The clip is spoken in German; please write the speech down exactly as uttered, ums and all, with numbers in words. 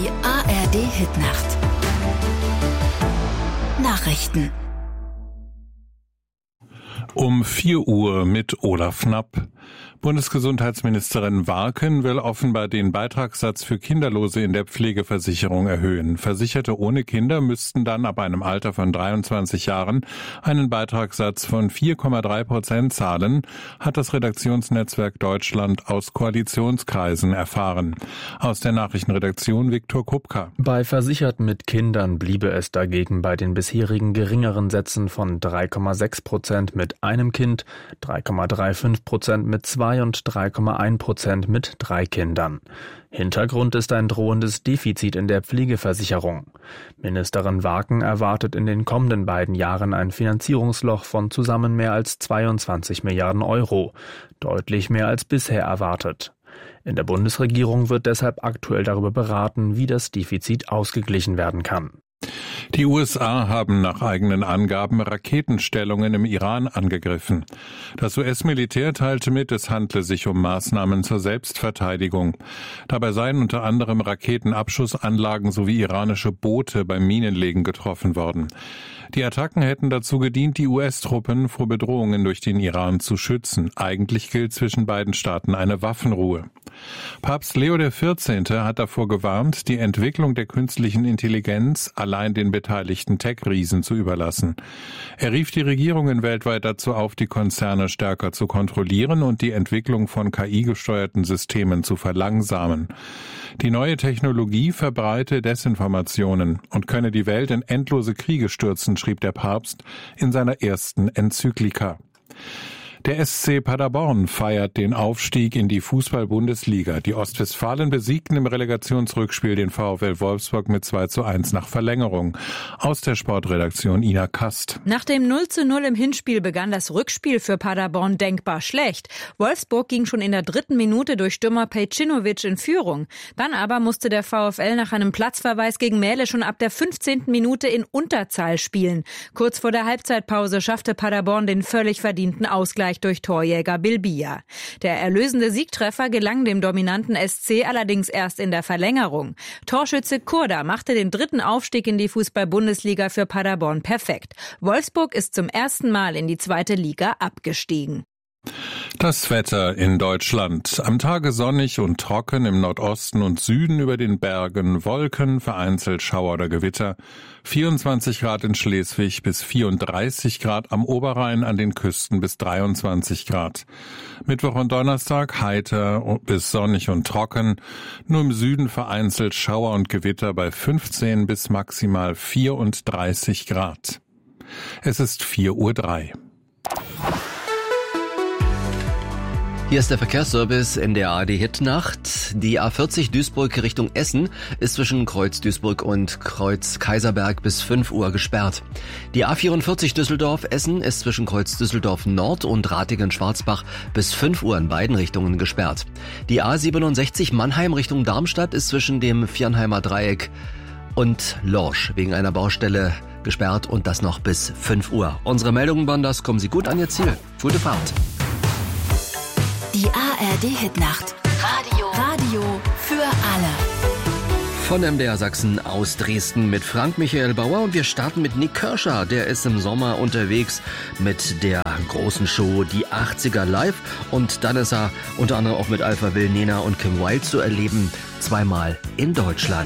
Die A R D-Hitnacht. Nachrichten. Um vier Uhr mit Olaf Knapp. Bundesgesundheitsministerin Warken will offenbar den Beitragssatz für Kinderlose in der Pflegeversicherung erhöhen. Versicherte ohne Kinder müssten dann ab einem Alter von dreiundzwanzig Jahren einen Beitragssatz von vier Komma drei Prozent zahlen, hat das Redaktionsnetzwerk Deutschland aus Koalitionskreisen erfahren. Aus der Nachrichtenredaktion Viktor Kupka. Bei Versicherten mit Kindern bliebe es dagegen bei den bisherigen geringeren Sätzen von drei Komma sechs Prozent mit einem Kind, drei Komma fünfunddreißig Prozent mit zwei und drei Komma eins Prozent mit drei Kindern. Hintergrund ist ein drohendes Defizit in der Pflegeversicherung. Ministerin Warken erwartet in den kommenden beiden Jahren ein Finanzierungsloch von zusammen mehr als zweiundzwanzig Milliarden Euro, deutlich mehr als bisher erwartet. In der Bundesregierung wird deshalb aktuell darüber beraten, wie das Defizit ausgeglichen werden kann. Die U S A haben nach eigenen Angaben Raketenstellungen im Iran angegriffen. Das U S-Militär teilte mit, es handle sich um Maßnahmen zur Selbstverteidigung. Dabei seien unter anderem Raketenabschussanlagen sowie iranische Boote beim Minenlegen getroffen worden. Die Attacken hätten dazu gedient, die U S-Truppen vor Bedrohungen durch den Iran zu schützen. Eigentlich gilt zwischen beiden Staaten eine Waffenruhe. Papst Leo der vierzehnte hat davor gewarnt, die Entwicklung der künstlichen Intelligenz allein den beteiligten Tech-Riesen zu überlassen. Er rief die Regierungen weltweit dazu auf, die Konzerne stärker zu kontrollieren und die Entwicklung von K I-gesteuerten Systemen zu verlangsamen. Die neue Technologie verbreite Desinformationen und könne die Welt in endlose Kriege stürzen, schrieb der Papst in seiner ersten Enzyklika. Der S C Paderborn feiert den Aufstieg in die Fußball-Bundesliga. Die Ostwestfalen besiegten im Relegationsrückspiel den VfL Wolfsburg mit zwei zu eins nach Verlängerung. Aus der Sportredaktion Ina Kast. Nach dem null zu null im Hinspiel begann das Rückspiel für Paderborn denkbar schlecht. Wolfsburg ging schon in der dritten Minute durch Stürmer Pejcinovic in Führung. Dann aber musste der VfL nach einem Platzverweis gegen Mähle schon ab der fünfzehnten Minute in Unterzahl spielen. Kurz vor der Halbzeitpause schaffte Paderborn den völlig verdienten Ausgleich durch Torjäger Bilbia. Der erlösende Siegtreffer gelang dem dominanten S C allerdings erst in der Verlängerung. Torschütze Kurda machte den dritten Aufstieg in die Fußball-Bundesliga für Paderborn perfekt. Wolfsburg ist zum ersten Mal in die zweite Liga abgestiegen. Das Wetter in Deutschland. Am Tage sonnig und trocken, im Nordosten und Süden über den Bergen Wolken, vereinzelt Schauer oder Gewitter. vierundzwanzig Grad in Schleswig bis vierunddreißig Grad am Oberrhein, an den Küsten bis dreiundzwanzig Grad. Mittwoch und Donnerstag heiter bis sonnig und trocken. Nur im Süden vereinzelt Schauer und Gewitter bei fünfzehn bis maximal vierunddreißig Grad. Es ist vier Uhr drei. Hier ist der Verkehrsservice in der A R D-Hitnacht. Die A vierzig Duisburg Richtung Essen ist zwischen Kreuz Duisburg und Kreuz Kaiserberg bis fünf Uhr gesperrt. Die A vierundvierzig Düsseldorf-Essen ist zwischen Kreuz Düsseldorf Nord und Ratingen-Schwarzbach bis fünf Uhr in beiden Richtungen gesperrt. Die A siebenundsechzig Mannheim Richtung Darmstadt ist zwischen dem Viernheimer Dreieck und Lorsch wegen einer Baustelle gesperrt und das noch bis fünf Uhr. Unsere Meldungen waren das. Kommen Sie gut an Ihr Ziel. Gute Fahrt. Die A R D-Hitnacht. Radio. Radio für alle. Von M D R Sachsen aus Dresden mit Frank Michael Bauer und wir starten mit Nick Kershaw. Der ist im Sommer unterwegs mit der großen Show Die achtziger Live und dann ist er unter anderem auch mit Alpha Will, Nena und Kim Wilde zu erleben, zweimal in Deutschland.